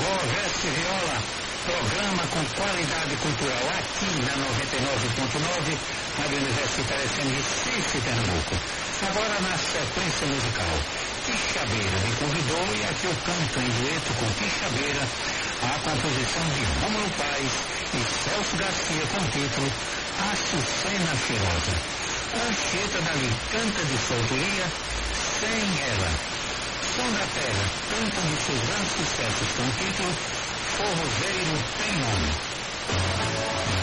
Veste Viola, programa com qualidade cultural aqui na 99.9, Rádio Universitária FM de Recife, Pernambuco. Agora na sequência musical, Quixabeira me convidou e aqui eu canto em dueto com Quixabeira a composição de Rômulo Paz e Celso Garcia com o título Açucena Cheirosa. Anchieta dali canta de sua autoria, Sem Ela. Som da Terra canta um de seus grandes sucessos com o título Forrozeiro Tem Nome.